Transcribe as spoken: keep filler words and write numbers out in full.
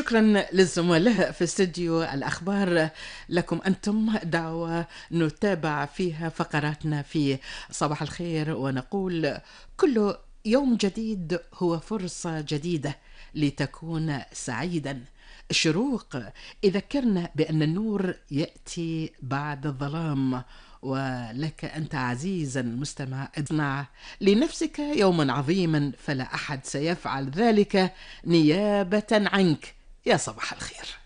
شكرا للزملاء في استديو الأخبار. لكم أنتم دعوة نتابع فيها فقراتنا في صباح الخير، ونقول كل يوم جديد هو فرصة جديدة لتكون سعيدا. الشروق يذكرنا بأن النور يأتي بعد الظلام، ولك أنت عزيزا المستمع اصنع لنفسك يوما عظيما، فلا أحد سيفعل ذلك نيابة عنك. يا صباح الخير.